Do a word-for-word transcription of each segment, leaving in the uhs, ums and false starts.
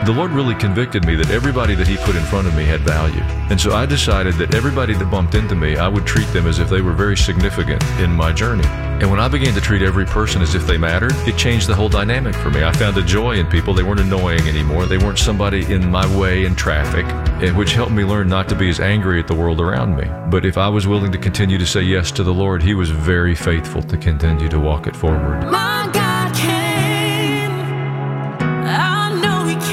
the Lord really convicted me that everybody that He put in front of me had value. And so I decided that everybody that bumped into me, I would treat them as if they were very significant in my journey. And when I began to treat every person as if they mattered, it changed the whole dynamic for me. I found a joy in people. They weren't annoying anymore. They weren't somebody in my way in traffic, which helped me learn not to be as angry at the world around me. But if I was willing to continue to say yes to the Lord, He was very faithful to continue to walk it forward. My God can. I know He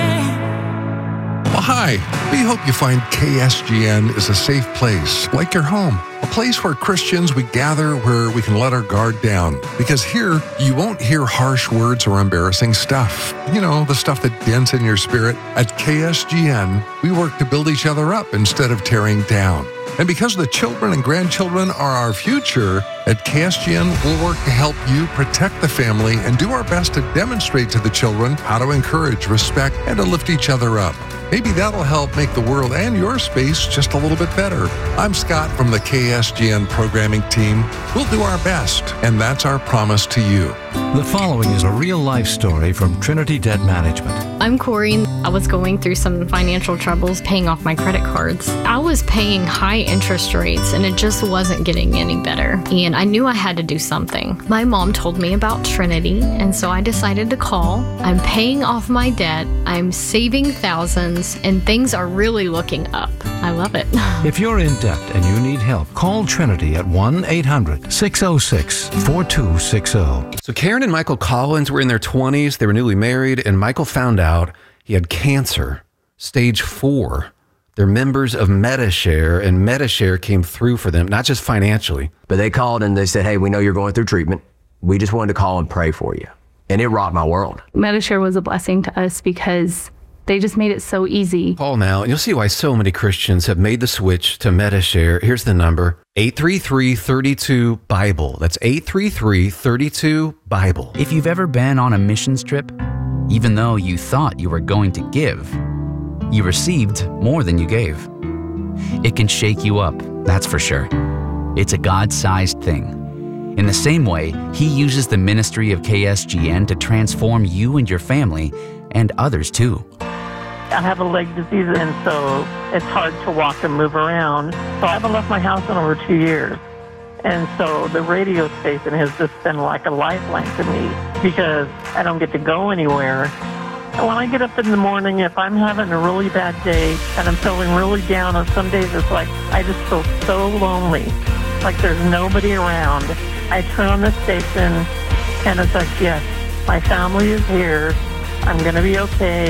can. Well, hi. We hope you find K S G N is a safe place, like your home. A place where Christians, we gather where we can let our guard down. Because here, you won't hear harsh words or embarrassing stuff. You know, the stuff that dents in your spirit. At K S G N, we work to build each other up instead of tearing down. And because the children and grandchildren are our future, at K S G N, we'll work to help you protect the family and do our best to demonstrate to the children how to encourage, respect, and to lift each other up. Maybe that'll help make the world and your space just a little bit better. I'm Scott from the K S G N programming team. We'll do our best, and that's our promise to you. The following is a real-life story from Trinity Debt Management. I'm Corey. I was going through some financial troubles paying off my credit cards. I was paying high interest rates, and it just wasn't getting any better. And I knew I had to do something. My mom told me about Trinity, and so I decided to call. I'm paying off my debt. I'm saving thousands, and things are really looking up. I love it. If you're in debt and you need help, call Trinity at one eight hundred six oh six four two six oh. So Karen and Michael Collins were in their twenties. They were newly married, and Michael found out he had cancer, stage four. They're members of Medi-Share, and Medi-Share came through for them, not just financially. But they called and they said, hey, we know you're going through treatment. We just wanted to call and pray for you. And it rocked my world. Medi-Share was a blessing to us because they just made it so easy. Call now, and you'll see why so many Christians have made the switch to Medi-Share. Here's the number, eight three three, three two, Bible. That's eight three three, three two, Bible. If you've ever been on a missions trip, even though you thought you were going to give, you received more than you gave. It can shake you up, that's for sure. It's a God-sized thing. In the same way, He uses the ministry of K S G N to transform you and your family and others too. I have a leg disease, and so it's hard to walk and move around. So I haven't left my house in over two years. And so the radio station has just been like a lifeline to me because I don't get to go anywhere. And when I get up in the morning, if I'm having a really bad day and I'm feeling really down, and some days it's like I just feel so lonely, like there's nobody around. I turn on the station and it's like, yes, my family is here. I'm going to be okay.